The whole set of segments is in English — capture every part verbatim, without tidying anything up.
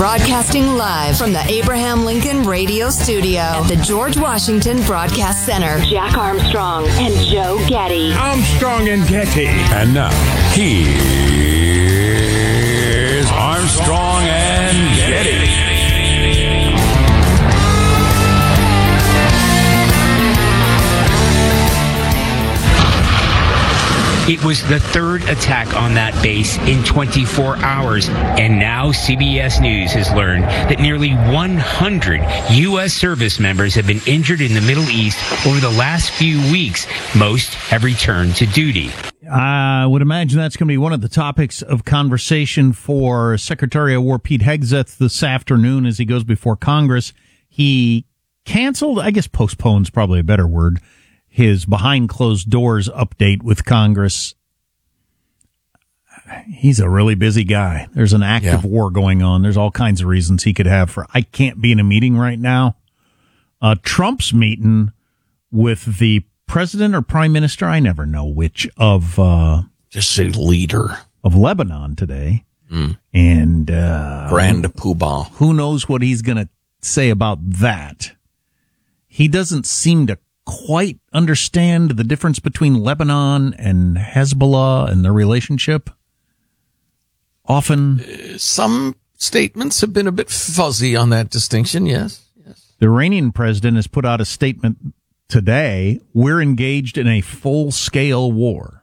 Broadcasting live from the Abraham Lincoln Radio Studio at the George Washington Broadcast Center. Jack Armstrong and Joe Getty. Armstrong and Getty. And now, here's Armstrong and Getty. It was the third attack on that base in twenty-four hours, and now C B S News has learned that nearly one hundred U S service members have been injured in the Middle East over the last few weeks. Most have returned to duty. I would imagine that's going to be one of the topics of conversation for Secretary of War Pete Hegseth this afternoon as he goes before Congress. He canceled, I guess postpone's probably a better word, his behind closed doors update with Congress. He's a really busy guy. There's an active yeah. war going on. There's all kinds of reasons he could have for, I can't be in a meeting right now. Uh, Trump's meeting with the president or prime minister, I never know which, of, uh, just say leader of Lebanon today. Mm. And, uh, Grand Poobah. Who knows what he's going to say about that? He doesn't seem to quite understand the difference between Lebanon and Hezbollah and their relationship. Often, uh, some statements have been a bit fuzzy on that distinction. Yes, yes. The Iranian president has put out a statement today. We're engaged in a full-scale war.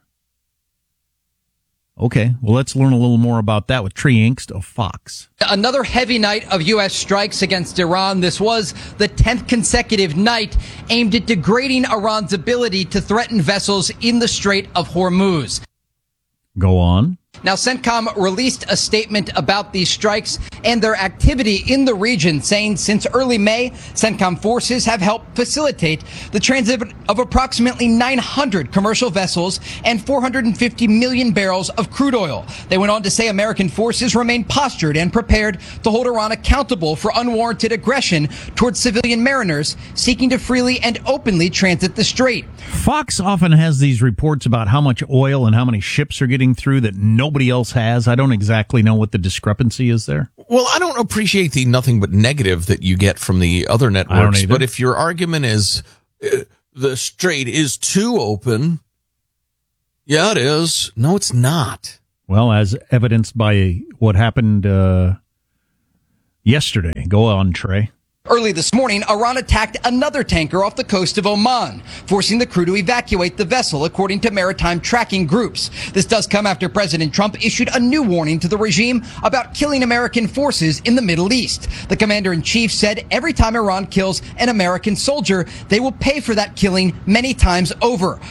Okay, well, let's learn a little more about that with Trey Inkst of Fox. Another heavy night of U S strikes against Iran. This was the tenth consecutive night aimed at degrading Iran's ability to threaten vessels in the Strait of Hormuz. Go on. Now, CENTCOM released a statement about these strikes and their activity in the region, saying since early May, CENTCOM forces have helped facilitate the transit of approximately nine hundred commercial vessels and four hundred fifty million barrels of crude oil. They went on to say American forces remain postured and prepared to hold Iran accountable for unwarranted aggression towards civilian mariners seeking to freely and openly transit the strait. Fox often has these reports about how much oil and how many ships are getting through that nobody else has. I don't exactly know what the discrepancy is there. Well, I don't appreciate the nothing but negative that you get from the other networks. But if your argument is uh, the strait is too open, yeah, it is. No, it's not. Well, as evidenced by what happened uh, yesterday. Go on, Trey. Early this morning, Iran attacked another tanker off the coast of Oman, forcing the crew to evacuate the vessel, according to maritime tracking groups. This does come after President Trump issued a new warning to the regime about killing American forces in the Middle East. The commander-in-chief said every time Iran kills an American soldier, they will pay for that killing many times over.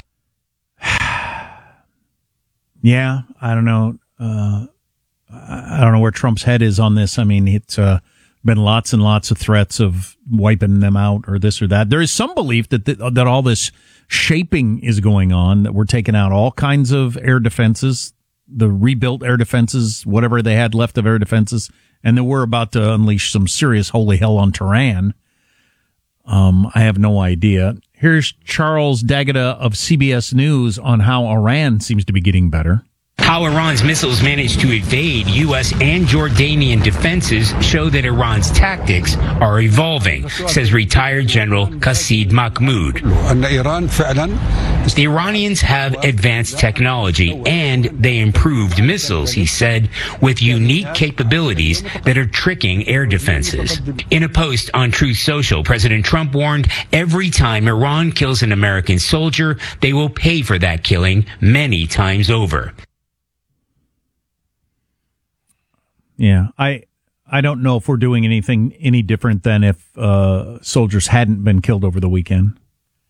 Yeah, I don't know. Uh, I don't know where Trump's head is on this. I mean, it's... Uh, been lots and lots of threats of wiping them out or this or that. There is some belief that th- that all this shaping is going on, that we're taking out all kinds of air defenses, the rebuilt air defenses, whatever they had left of air defenses, and that we're about to unleash some serious holy hell on Tehran. Um, I have no idea. Here's Charles D'Agata of C B S News on how Iran seems to be getting better. How Iran's missiles managed to evade U S and Jordanian defenses show that Iran's tactics are evolving, says retired General Qasid Mahmoud. The Iranians have advanced technology and they improved missiles, he said, with unique capabilities that are tricking air defenses. In a post on Truth Social, President Trump warned every time Iran kills an American soldier, they will pay for that killing many times over. Yeah, I I don't know if we're doing anything any different than if uh, soldiers hadn't been killed over the weekend.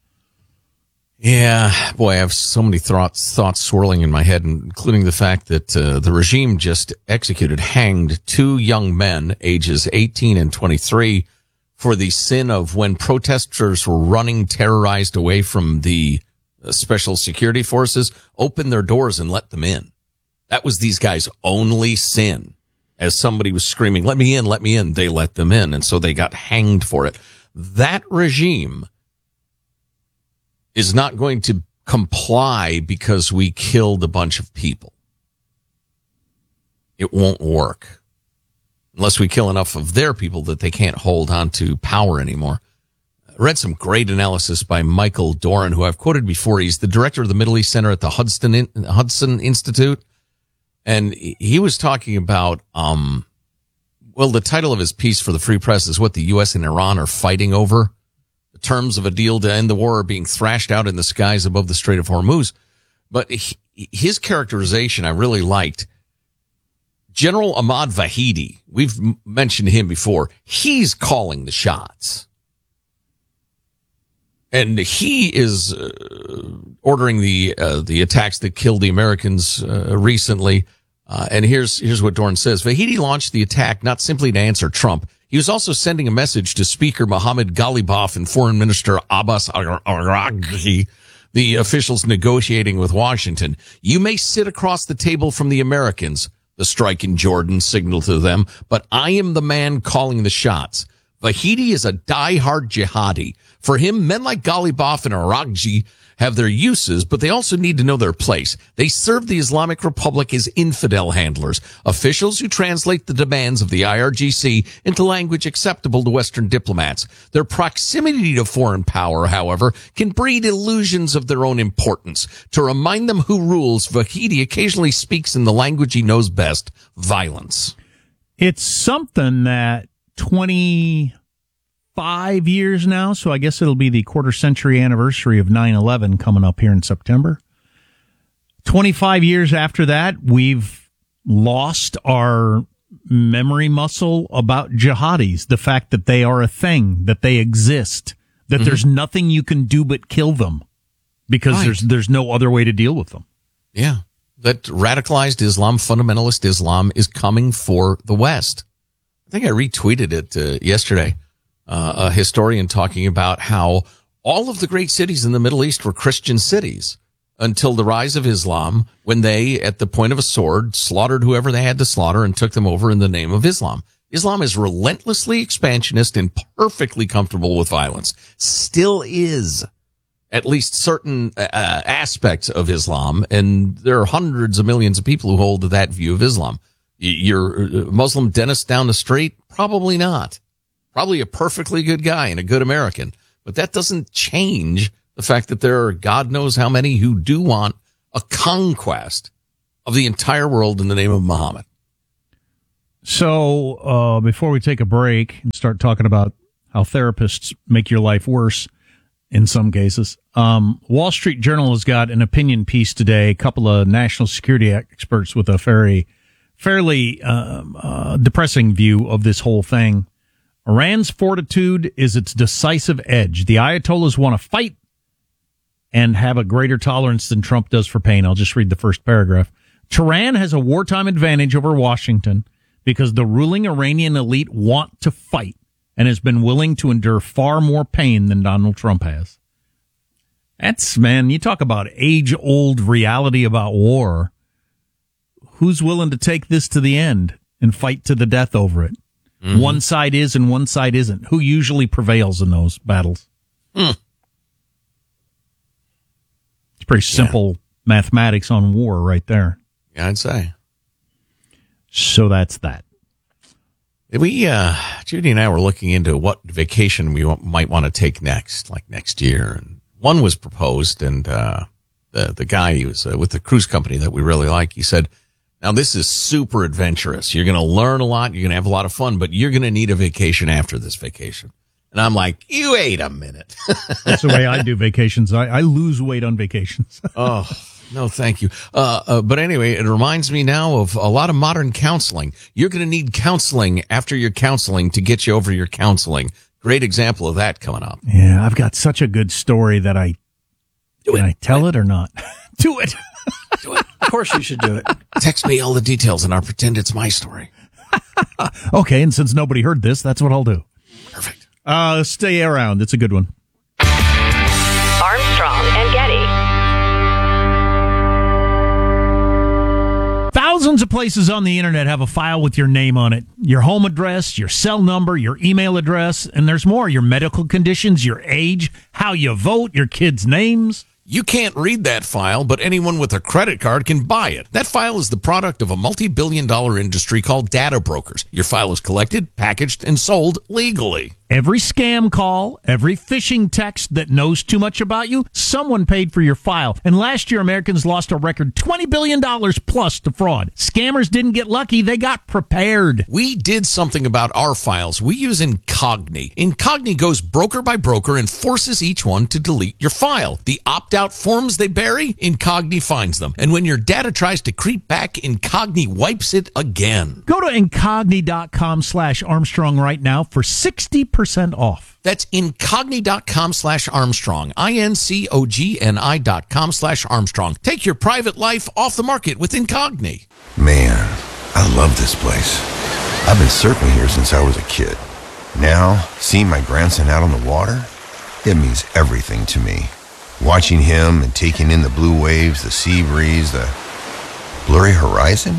Yeah, boy, I have so many thoughts thoughts swirling in my head, including the fact that uh, the regime just executed, hanged two young men, ages eighteen and twenty-three, for the sin of when protesters were running terrorized away from the uh, special security forces, open their doors and let them in. That was these guys' only sin. As somebody was screaming, let me in, let me in, they let them in. And so they got hanged for it. That regime is not going to comply because we killed a bunch of people. It won't work. unless we kill enough of their people that they can't hold on to power anymore. I read some great analysis by Michael Doran, who I've quoted before. He's the director of the Middle East Center at the Hudson Hudson Institute. And he was talking about, um, well, the title of his piece for the Free Press is what the U S and Iran are fighting over. The terms of a deal to end the war are being thrashed out in the skies above the Strait of Hormuz. But he, his characterization I really liked. General Ahmad Vahidi, we've mentioned him before. He's calling the shots. And he is uh, ordering the uh, the attacks that killed the Americans uh, recently. Uh, and here's here's what Doran says. Vahidi launched the attack not simply to answer Trump. He was also sending a message to Speaker Mohammad Ghalibaf and Foreign Minister Abbas Araghchi, the officials negotiating with Washington. You may sit across the table from the Americans, the strike in Jordan signaled to them, but I am the man calling the shots. Vahidi is a die-hard jihadi. For him, men like Ghalibaf and Araghchi have their uses, but they also need to know their place. They serve the Islamic Republic as infidel handlers, officials who translate the demands of the I R G C into language acceptable to Western diplomats. Their proximity to foreign power, however, can breed illusions of their own importance. To remind them who rules, Vahidi occasionally speaks in the language he knows best, violence. It's something that twenty-five years now, so I guess it'll be the quarter century anniversary of nine eleven coming up here in September. twenty-five years after that, we've lost our memory muscle about jihadis, the fact that they are a thing, that they exist, that mm-hmm. there's nothing you can do but kill them because right. there's there's no other way to deal with them. Yeah, that radicalized Islam, fundamentalist Islam, is coming for the West. I think I retweeted it uh, yesterday, uh, a historian talking about how all of the great cities in the Middle East were Christian cities until the rise of Islam, when they, at the point of a sword, slaughtered whoever they had to slaughter and took them over in the name of Islam. Islam is relentlessly expansionist and perfectly comfortable with violence. Still is, at least certain uh, aspects of Islam, and there are hundreds of millions of people who hold to that view of Islam. Your Muslim dentist down the street? Probably not. Probably a perfectly good guy and a good American. But that doesn't change the fact that there are God knows how many who do want a conquest of the entire world in the name of Muhammad. So uh, before we take a break and start talking about how therapists make your life worse in some cases, um, Wall Street Journal has got an opinion piece today, a couple of national security experts with a very fairly um, uh, depressing view of this whole thing. Iran's fortitude is its decisive edge. The Ayatollahs want to fight and have a greater tolerance than Trump does for pain. I'll just read the first paragraph. Tehran has a wartime advantage over Washington because the ruling Iranian elite want to fight and has been willing to endure far more pain than Donald Trump has. That's, man, you talk about age-old reality about war. Who's willing to take this to the end and fight to the death over it? Mm-hmm. One side is and one side isn't. Who usually prevails in those battles? Mm. It's pretty simple yeah. mathematics on war right there. Yeah, I'd say. So that's that. We, uh, Judy and I were looking into what vacation we want, might want to take next, like next year. And one was proposed, and uh, the, the guy he was uh, with the cruise company that we really like, he said, now, this is super adventurous. You're going to learn a lot. You're going to have a lot of fun, but you're going to need a vacation after this vacation. And I'm like, you wait a minute. That's the way I do vacations. I, I lose weight on vacations. Oh, no, thank you. Uh, uh, but anyway, it reminds me now of a lot of modern counseling. You're going to need counseling after your counseling to get you over your counseling. Great example of that coming up. Yeah, I've got such a good story that I, do can it. I tell it or not? Do it. Do it. Of course you should do it. Text me all the details and I'll pretend it's my story. Okay, and since nobody heard this, that's what I'll do. Perfect. Uh, stay around. It's a good one. Armstrong and Getty. Thousands of places on the internet have a file with your name on it. Your home address, your cell number, your email address, and there's more. Your medical conditions, your age, how you vote, your kids' names. You can't read that file, but anyone with a credit card can buy it. That file is the product of a multi-billion dollar industry called data brokers. Your file is collected, packaged, and sold legally. Every scam call, every phishing text that knows too much about you, someone paid for your file. And last year, Americans lost a record twenty billion dollars plus to fraud. Scammers didn't get lucky. They got prepared. We did something about our files. We use Incogni. Incogni goes broker by broker and forces each one to delete your file. The opt-out forms they bury, Incogni finds them. And when your data tries to creep back, Incogni wipes it again. Go to incogni.com slash Armstrong right now for sixty percent off. That's incogni.com slash Armstrong. I-N-C-O-G-N-I dot com slash Armstrong. Take your private life off the market with Incogni. Man, I love this place. I've been surfing here since I was a kid. Now, seeing my grandson out on the water, it means everything to me. Watching him and taking in the blue waves, the sea breeze, the blurry horizon.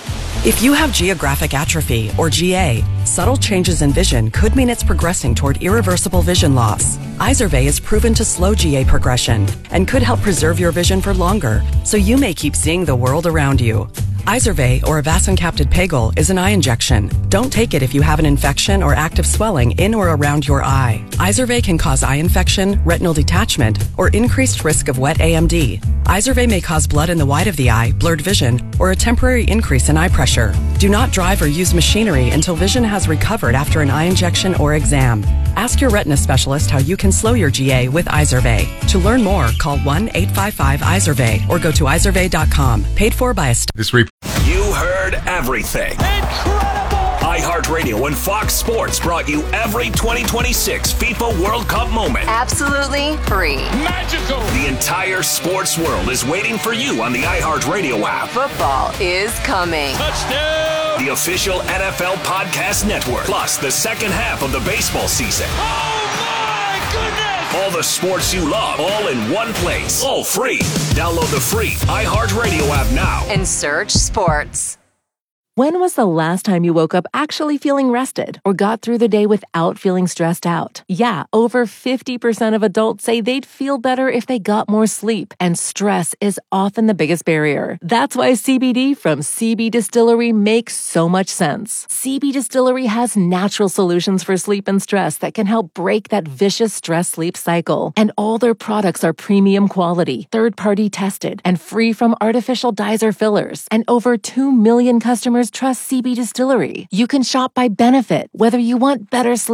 If you have geographic atrophy, or G A, subtle changes in vision could mean it's progressing toward irreversible vision loss. Izervay is proven to slow G A progression and could help preserve your vision for longer, so you may keep seeing the world around you. Izervay, or avacincaptad pegol, is an eye injection. Don't take it if you have an infection or active swelling in or around your eye. Izervay can cause eye infection, retinal detachment, or increased risk of wet A M D. Izervay may cause blood in the white of the eye, blurred vision, or a temporary increase in eye pressure. Do not drive or use machinery until vision has recovered after an eye injection or exam. Ask your retina specialist how you can slow your G A with Izervay. To learn more, call one eight five five Izervay or go to izervay dot com. Paid for by a... St- this report. You heard everything. Incredible! iHeartRadio and Fox Sports brought you every twenty twenty-six FIFA World Cup moment. Absolutely free. Magical! The entire sports world is waiting for you on the iHeartRadio app. Football is coming. Touchdown! The official N F L Podcast Network. Plus the second half of the baseball season. Oh my goodness! All the sports you love, all in one place. All free. Download the free iHeartRadio app now. And search sports. When was the last time you woke up actually feeling rested or got through the day without feeling stressed out? Yeah, over fifty percent of adults say they'd feel better if they got more sleep, and stress is often the biggest barrier. That's why C B D from C B Distillery makes so much sense. C B Distillery has natural solutions for sleep and stress that can help break that vicious stress-sleep cycle. And all their products are premium quality, third-party tested, and free from artificial dyes or fillers. And over two million customers trust C B Distillery. You can shop by benefit, whether you want better sleep